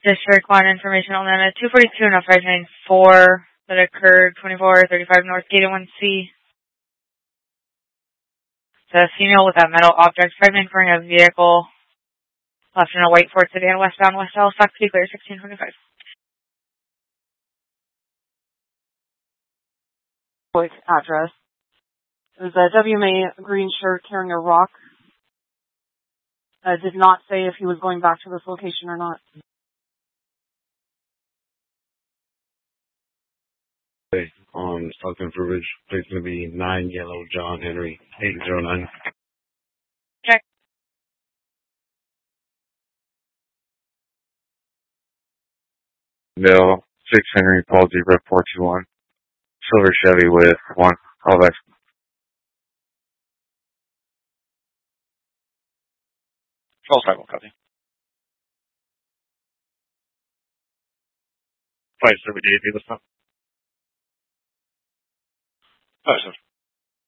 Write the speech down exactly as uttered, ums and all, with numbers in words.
District one information on them at two forty-two and five ninety-four that occurred twenty-four thirty-five North Gate one C. The female with a metal object fragment from a vehicle left in a white Ford sedan westbound West Halifax, be clear sixteen twenty-five. Quick address. It was a W M A green shirt carrying a rock. Uh, did not say if he was going back to this location or not. Okay, on Stockton Fruitridge, place going to be nine Yellow John Henry, eight zero nine. Check. Bill, six Henry, Paul Zebra, four two one. Silver Chevy with one. Call back. twelve five one, copy. five seven eight, this time. five seven.